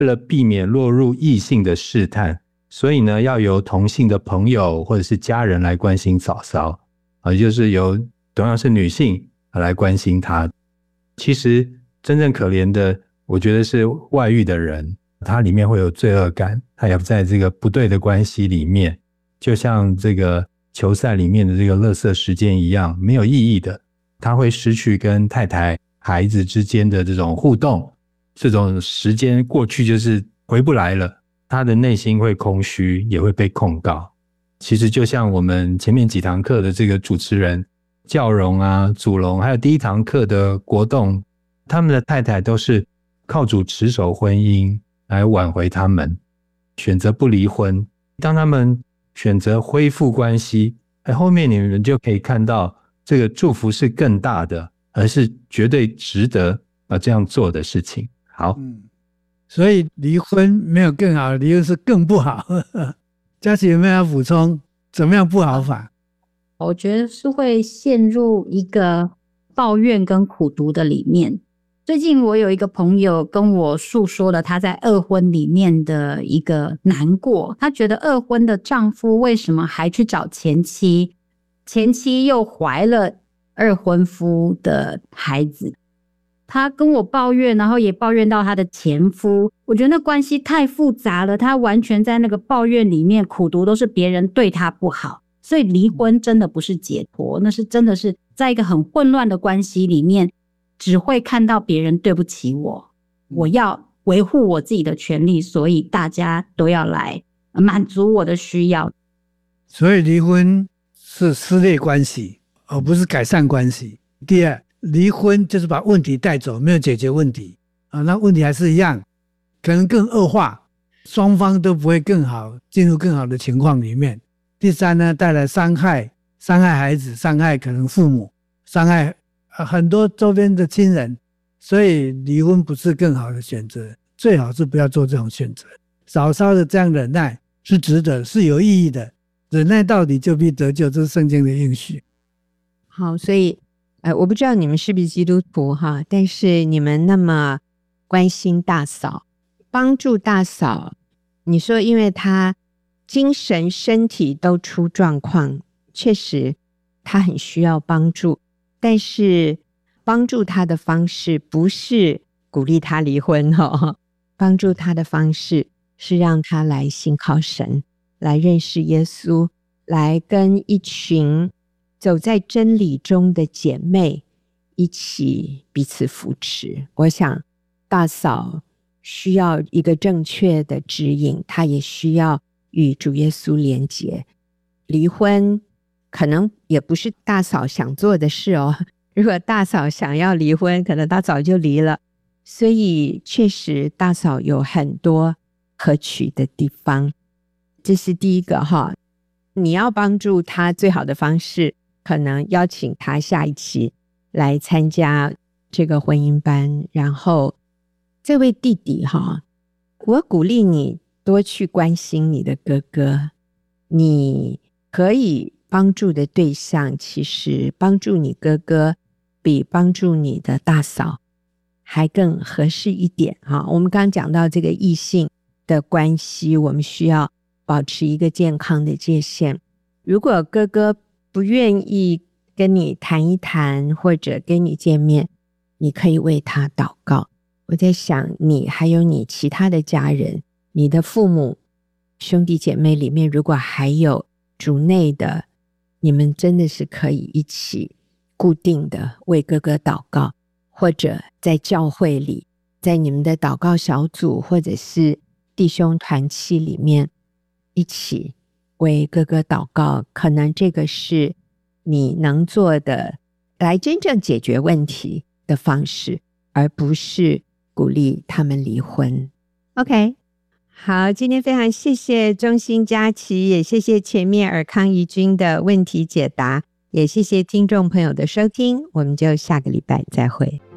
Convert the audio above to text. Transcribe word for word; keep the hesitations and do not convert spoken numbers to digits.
为了避免落入异性的试探，所以呢，要由同性的朋友或者是家人来关心嫂嫂，也就是由同样是女性来关心她。其实真正可怜的，我觉得是外遇的人，他里面会有罪恶感，他也在这个不对的关系里面，就像这个球赛里面的这个垃圾时间一样，没有意义的，他会失去跟太太孩子之间的这种互动，这种时间过去就是回不来了，他的内心会空虚，也会被控告。其实就像我们前面几堂课的这个主持人教荣啊、祖龙，还有第一堂课的国栋，他们的太太都是靠主持守婚姻来挽回他们，选择不离婚。当他们选择恢复关系，后面你们就可以看到这个祝福是更大的，而是绝对值得这样做的事情。好， 嗯，所以离婚没有更好，离婚是更不好。嘉琪有没有要补充？怎么样不好法？ 我觉得是会陷入一个抱怨跟苦读的里面。最近我有一个朋友跟我诉说了他在二婚里面的一个难过，他觉得二婚的丈夫为什么还去找前妻，前妻又怀了二婚夫的孩子。他跟我抱怨，然后也抱怨到他的前夫，我觉得那关系太复杂了，他完全在那个抱怨里面苦读都是别人对他不好，所以离婚真的不是解脱，那是真的是在一个很混乱的关系里面，只会看到别人对不起我，我要维护我自己的权利，所以大家都要来满足我的需要。 所以离婚是撕裂关系，而不是改善关系。第二，离婚就是把问题带走，没有解决问题啊，那问题还是一样，可能更恶化，双方都不会更好，进入更好的情况里面。第三呢，带来伤害，伤害孩子，伤害可能父母，伤害很多周边的亲人，所以离婚不是更好的选择，最好是不要做这种选择。少稍的这样忍耐是值得，是有意义的，忍耐到底就必得救，这是圣经的应许。 好，所以呃，我不知道你们是不是基督徒哈，但是你们那么关心大嫂，帮助大嫂，你说因为她精神身体都出状况，确实她很需要帮助，但是帮助她的方式不是鼓励她离婚哈，帮助她的方式是让她来信靠神，来认识耶稣，来跟一群走在真理中的姐妹一起彼此扶持。我想大嫂需要一个正确的指引，她也需要与主耶稣连结。离婚可能也不是大嫂想做的事哦，如果大嫂想要离婚，可能她早就离了。所以确实大嫂有很多可取的地方，这是第一个哈。你要帮助她最好的方式，可能邀请他下一期来参加这个婚姻班。然后这位弟弟哈，我鼓励你多去关心你的哥哥，你可以帮助的对象其实帮助你哥哥比帮助你的大嫂还更合适一点哈。我们刚刚讲到这个异性的关系，我们需要保持一个健康的界限。如果哥哥不愿意跟你谈一谈，或者跟你见面，你可以为他祷告。我在想，你还有你其他的家人，你的父母、兄弟姐妹里面，如果还有主内的，你们真的是可以一起固定的为哥哥祷告，或者在教会里，在你们的祷告小组或者是弟兄团契里面一起为哥哥祷告，可能这个是你能做的来真正解决问题的方式，而不是鼓励他们离婚。 OK， 好，今天非常谢谢中兴佳琪，也谢谢前面尔康怡君的问题解答，也谢谢听众朋友的收听，我们就下个礼拜再会。